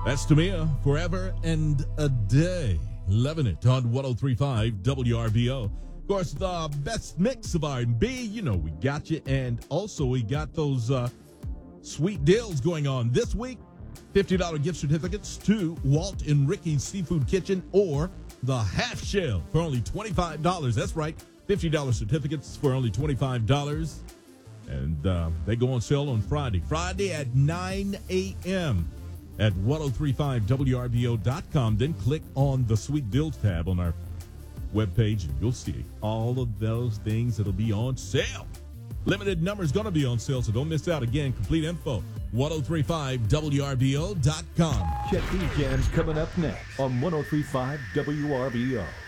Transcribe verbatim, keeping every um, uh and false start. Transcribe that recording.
That's Tamia, Forever and a Day. Loving it on one oh three point five W R B O. Of course, the best mix of R and B. You know, we got you. And also, we got those uh, sweet deals going on this week. fifty dollars gift certificates to Walt and Ricky's Seafood Kitchen or the Half Shell for only twenty-five dollars. That's right, fifty dollars certificates for only twenty-five dollars. And uh, they go on sale on Friday. Friday at nine a.m. at ten thirty-five W R B O dot com. Then click on the Sweet Deals tab on our webpage, and you'll see all of those things that'll be on sale. Limited numbers going to be on sale, so don't miss out. Again, complete info, ten thirty-five W R B O dot com. Check these jams coming up next on ten thirty-five W R B O.